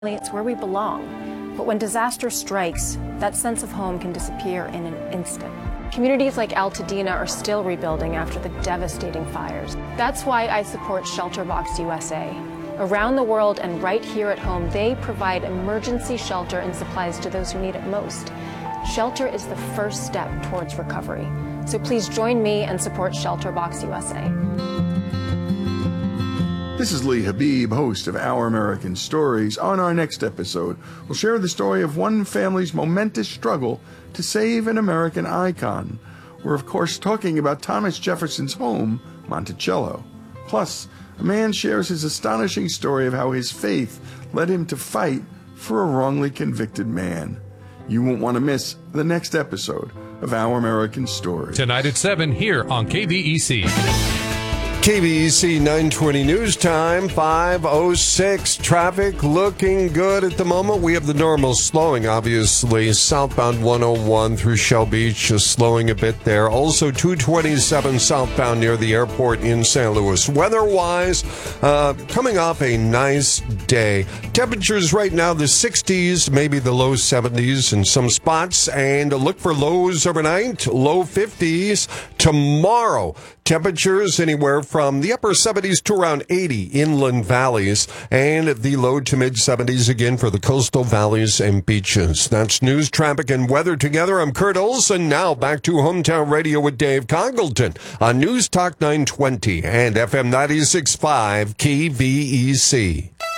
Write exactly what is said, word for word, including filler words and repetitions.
It's where we belong. But when disaster strikes, that sense of home can disappear in an instant. Communities like Altadena are still rebuilding after the devastating fires. That's why I support ShelterBox U S A. Around the world and right here at home, they provide emergency shelter and supplies to those who need it most. Shelter is the first step towards recovery. So please join me and support ShelterBox U S A. This is Lee Habib, host of Our American Stories. On our next episode, we'll share the story of one family's momentous struggle to save an American icon. We're, of course, talking about Thomas Jefferson's home, Monticello. Plus, a man shares his astonishing story of how his faith led him to fight for a wrongly convicted man. You won't want to miss the next episode of Our American Stories. Tonight at seven here on K V E C. K V E C nine twenty News Time, five oh six. Traffic looking good at the moment. We have the normal slowing, obviously. Southbound one oh one through Shell Beach is slowing a bit there. Also two twenty-seven southbound near the airport in Saint Louis. Weather-wise, uh, coming off a nice day. Temperatures right now, the sixties, maybe the low seventies in some spots. And look for lows overnight, low fifties. Tomorrow, temperatures anywhere from the upper seventies to around eighty inland valleys, and the low to mid seventies again for the coastal valleys and beaches. That's news, traffic, and weather together. I'm Kurt Olson. Now back to Hometown Radio with Dave Congleton on News Talk nine twenty and F M ninety-six point five K V E C.